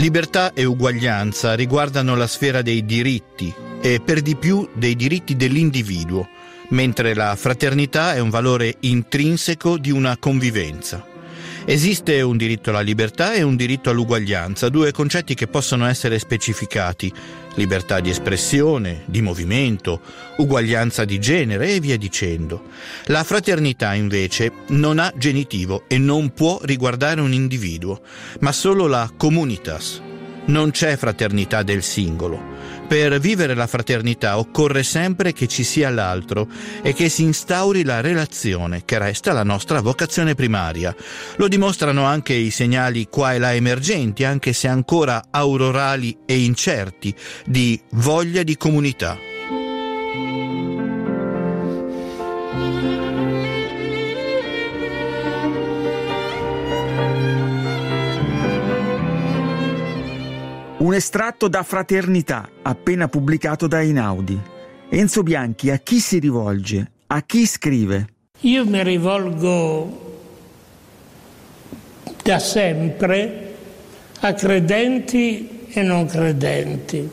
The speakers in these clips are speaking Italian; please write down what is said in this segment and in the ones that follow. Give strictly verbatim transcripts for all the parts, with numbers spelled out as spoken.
Libertà e uguaglianza riguardano la sfera dei diritti e per di più dei diritti dell'individuo, mentre la fraternità è un valore intrinseco di una convivenza. Esiste un diritto alla libertà e un diritto all'uguaglianza, due concetti che possono essere specificati: libertà di espressione, di movimento, uguaglianza di genere e via dicendo. La fraternità invece non ha genitivo e non può riguardare un individuo, ma solo la communitas. Non c'è fraternità del singolo. Per vivere la fraternità occorre sempre che ci sia l'altro e che si instauri la relazione, che resta la nostra vocazione primaria. Lo dimostrano anche i segnali qua e là emergenti, anche se ancora aurorali e incerti, di voglia di comunità. Un estratto da Fraternità, appena pubblicato da Einaudi. Enzo Bianchi, a chi si rivolge? A chi scrive? Io mi rivolgo da sempre a credenti e non credenti,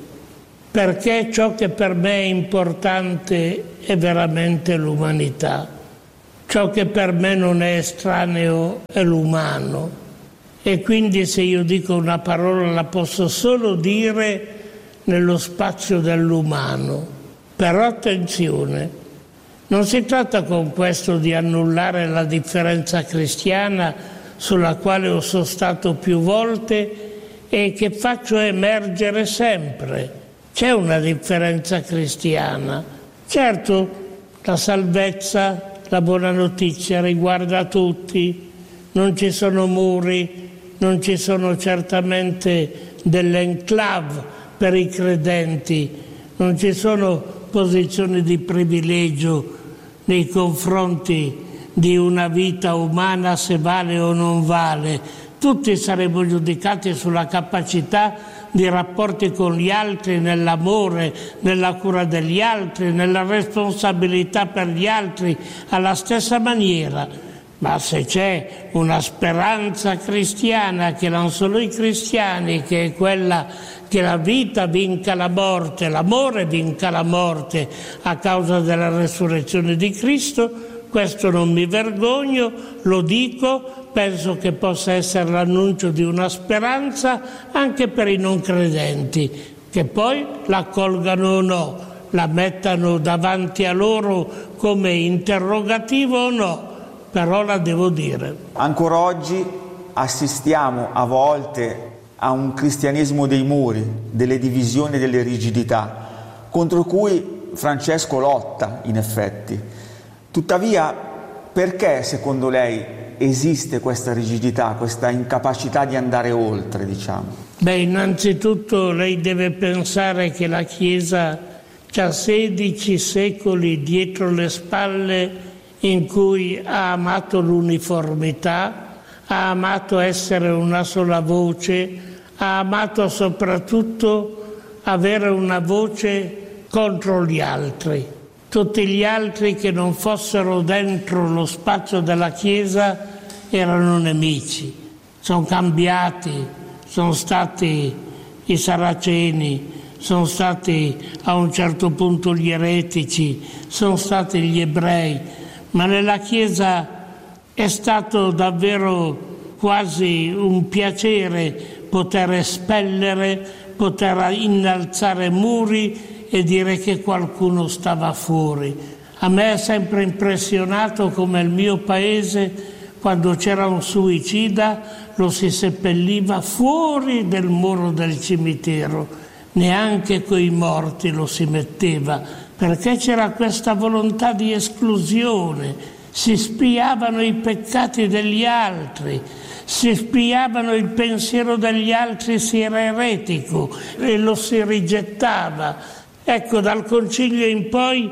perché ciò che per me è importante è veramente l'umanità. Ciò che per me non è estraneo è l'umano. E quindi se io dico una parola la posso solo dire nello spazio dell'umano. Però attenzione, non si tratta con questo di annullare la differenza cristiana sulla quale ho sostato più volte e che faccio emergere sempre. C'è una differenza cristiana. Certo, la salvezza, la buona notizia riguarda tutti, non ci sono muri, non ci sono certamente delle enclave per i credenti, non ci sono posizioni di privilegio nei confronti di una vita umana se vale o non vale. Tutti saremo giudicati sulla capacità di rapporti con gli altri, nell'amore, nella cura degli altri, nella responsabilità per gli altri, alla stessa maniera. Ma se c'è una speranza cristiana che non solo i cristiani, che è quella che la vita vinca la morte, l'amore vinca la morte a causa della resurrezione di Cristo, questo non mi vergogno, lo dico, penso che possa essere l'annuncio di una speranza anche per i non credenti, che poi la accolgano o no, la mettano davanti a loro come interrogativo o no. Però la devo dire. Ancora oggi assistiamo a volte a un cristianesimo dei muri, delle divisioni, delle rigidità, contro cui Francesco lotta in effetti. Tuttavia, perché secondo lei esiste questa rigidità, questa incapacità di andare oltre, diciamo? Beh, innanzitutto lei deve pensare che la Chiesa ha sedici secoli dietro le spalle in cui ha amato l'uniformità, ha amato essere una sola voce, ha amato soprattutto avere una voce contro gli altri. Tutti gli altri che non fossero dentro lo spazio della Chiesa erano nemici. Sono cambiati, sono stati i saraceni, sono stati a un certo punto gli eretici, sono stati gli ebrei. Ma nella Chiesa è stato davvero quasi un piacere poter espellere, poter innalzare muri e dire che qualcuno stava fuori. A me è sempre impressionato come il mio paese, quando c'era un suicida, lo si seppelliva fuori del muro del cimitero, neanche coi morti lo si metteva, perché c'era questa volontà di esclusione, si spiavano i peccati degli altri, si spiavano il pensiero degli altri se era eretico e lo si rigettava. Ecco, dal Concilio in poi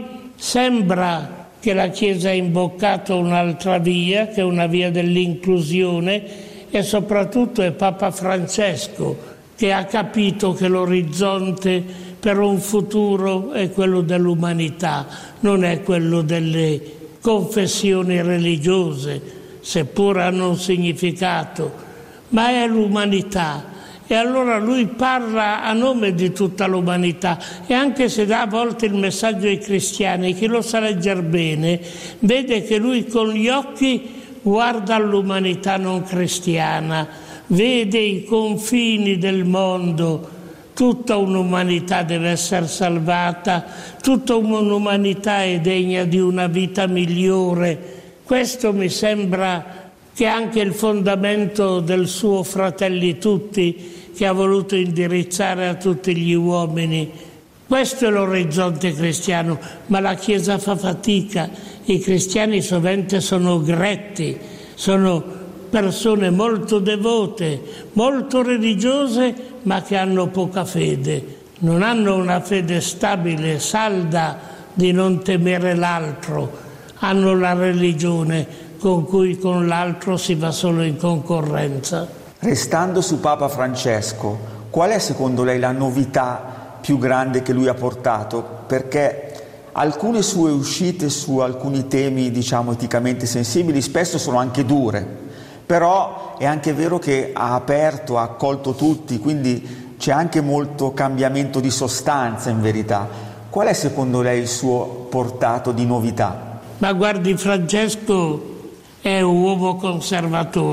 sembra che la Chiesa ha imboccato un'altra via, che è una via dell'inclusione, e soprattutto è Papa Francesco che ha capito che l'orizzonte per un futuro è quello dell'umanità, non è quello delle confessioni religiose, seppur hanno un significato, ma è l'umanità. e allora lui parla a nome di tutta l'umanità, e anche se dà a volte il messaggio ai cristiani, chi lo sa leggere bene vede che lui con gli occhi guarda all'umanità non cristiana, vede i confini del mondo. Tutta un'umanità deve essere salvata, tutta un'umanità è degna di una vita migliore. Questo mi sembra che è anche il fondamento del suo Fratelli Tutti, che ha voluto indirizzare a tutti gli uomini. Questo è l'orizzonte cristiano, ma la Chiesa fa fatica. I cristiani sovente sono gretti, sono persone molto devote, molto religiose, ma che hanno poca fede. Non hanno una fede stabile, salda, di non temere l'altro. Hanno la religione con cui con l'altro si va solo in concorrenza. Restando su Papa Francesco, qual è secondo lei la novità più grande che lui ha portato? Perché alcune sue uscite su alcuni temi, diciamo, eticamente sensibili spesso sono anche dure, però è anche vero che ha aperto, ha accolto tutti, quindi c'è anche molto cambiamento di sostanza in verità. Qual è secondo lei il suo portato di novità? Ma guardi, Francesco è un uomo conservatore.